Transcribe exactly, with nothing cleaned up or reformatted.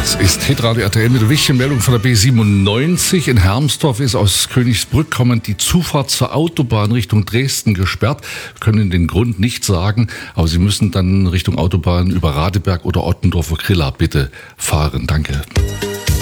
Es ist Hitradio R T L mit der wichtigen Meldung von der B siebenundneunzig. In Hermsdorf ist aus Königsbrück kommend die Zufahrt zur Autobahn Richtung Dresden gesperrt. Wir können den Grund nicht sagen, aber Sie müssen dann Richtung Autobahn über Radeberg oder Ottendorfer Grilla bitte fahren. Danke.